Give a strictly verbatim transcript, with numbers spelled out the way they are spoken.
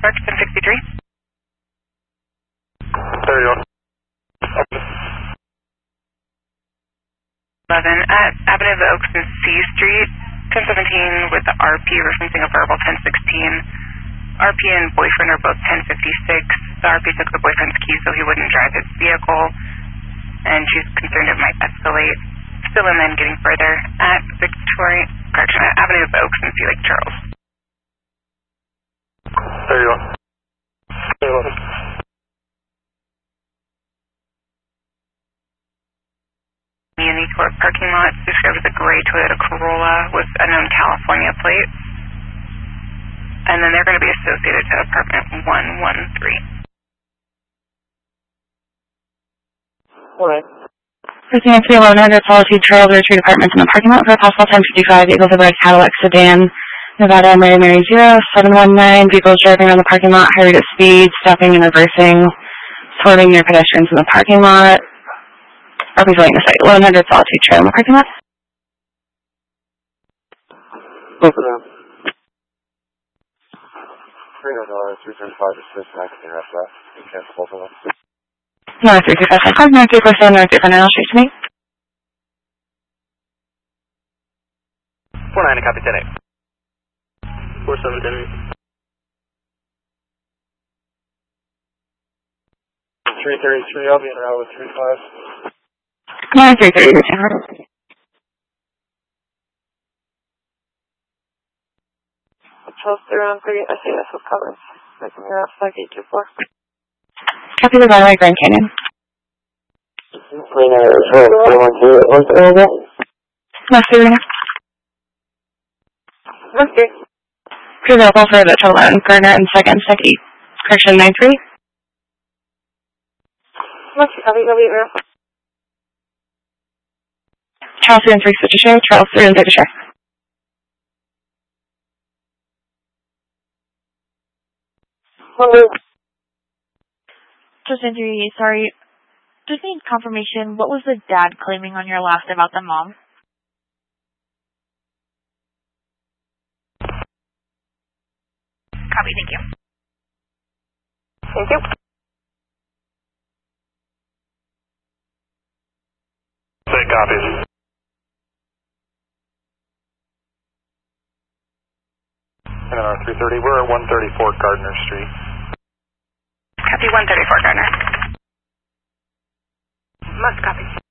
Park, ten sixty-three. There you go. eleven at Avenue of the Oaks and C Street, ten seventeen with the R P referencing a verbal ten sixteen. R P and boyfriend are both ten fifty-six. The R P took the boyfriend's key so he wouldn't drive his vehicle, and she's concerned it might escalate. Still and then getting further at Victoria, correction, at Avenue of the Oaks and Sea Lake Charles. There you go. There you go. Unicorp parking lot described as a gray Toyota Corolla with a known California plate. And then they're going to be associated to apartment one one three. Alright. Precinct three eleven hundred Policy Trail, there are three apartments in the parking lot for a possible ten fifty-five Eagles of Red Cadillac sedan. Nevada Mary Mary zero seven one nine. Vehicles driving around the parking lot, high rate of speed, stopping and reversing, swerving near pedestrians in the parking lot. R P's waiting to site. eleven hundred Solitude Trail in the parking lot. Both of them. three hundred dollars, three thirty-five to six, and I can interrupt that. You cancel both of them. No, three two five five, no, three four seven, no, three four nine, I'll shoot to me. four nine, copy ten eight. four seven ten eight. three thirty-three, I'll be in route with three five. No, three thirty-three. Charles three one three, I see this with coverage. Making your route five eight two four. Copy the runway Grand Canyon. three nine zero three one two, what's the area? No, three. Okay. Crew available for the total and Garner and second, second eight. Correction nine three. Okay, copy, copy, now. Charles three and three switch to share, Charles three and three to share. Hello. Just injury, sorry. Just need confirmation. What was the dad claiming on your last about the mom? Copy, thank you. Thank you. Say copies. And then our three thirty, we're at one thirty-four Gardner Street. Copy one thirty-four Gardner. Must copy.